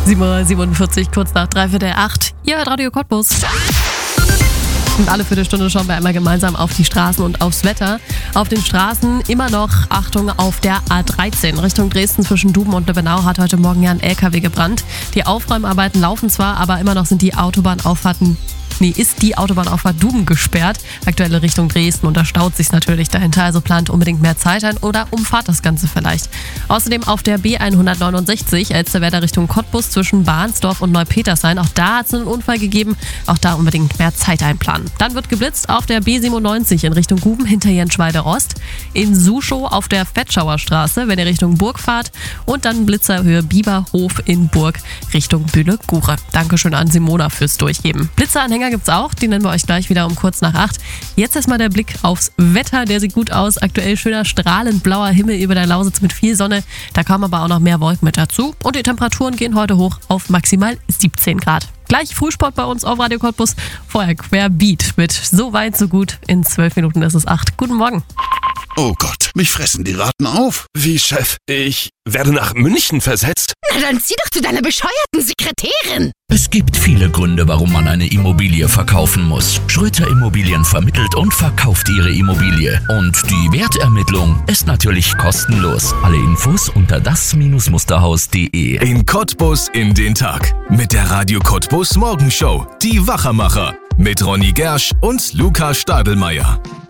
7:47 Uhr, kurz nach 7:45. Ihr hört Radio Cottbus. Und alle Viertelstunde schauen wir einmal gemeinsam auf die Straßen und aufs Wetter. Auf den Straßen immer noch Achtung auf der A13 Richtung Dresden zwischen Duben und Löbenau hat heute Morgen ja ein LKW gebrannt. Die Aufräumarbeiten laufen zwar, aber immer noch sind die ist die Autobahnauffahrt Duben gesperrt. Aktuelle Richtung Dresden und da staut sich natürlich dahinter. Also plant unbedingt mehr Zeit ein oder umfahrt das Ganze vielleicht. Außerdem auf der B169 Elsterwerda Richtung Cottbus zwischen Bahnsdorf und Neupetershain. Auch da hat es einen Unfall gegeben. Auch da unbedingt mehr Zeit einplanen. Dann wird geblitzt auf der B97 in Richtung Guben hinter Jenschwalde Ost. In Suschow auf der Fetschauer Straße, wenn ihr Richtung Burg fahrt. Und dann Blitzerhöhe Bieberhof in Burg Richtung Bühle-Gure. Dankeschön an Simona fürs Durchgeben. Blitzeranhänger gibt's auch, die nennen wir euch gleich wieder um kurz nach 8. Jetzt erstmal der Blick aufs Wetter, der sieht gut aus. Aktuell schöner, strahlend blauer Himmel über der Lausitz mit viel Sonne. Da kamen aber auch noch mehr Wolken mit dazu. Und die Temperaturen gehen heute hoch auf maximal 17 Grad. Gleich Frühsport bei uns auf Radio Cottbus. Vorher Querbeat mit So weit, so gut. In 12 Minuten ist es 8. Guten Morgen. Oh Gott, mich fressen die Ratten auf. Wie, Chef? Ich werde nach München versetzt? Na dann zieh doch zu deiner bescheuerten Sekretärin. Es gibt viele Gründe, warum man eine Immobilie verkaufen muss. Schröter Immobilien vermittelt und verkauft Ihre Immobilie. Und die Wertermittlung ist natürlich kostenlos. Alle Infos unter das-musterhaus.de. In Cottbus in den Tag. Mit der Radio Cottbus Morgenshow. Die Wachermacher. Mit Ronny Gersch und Luca Stadelmeier.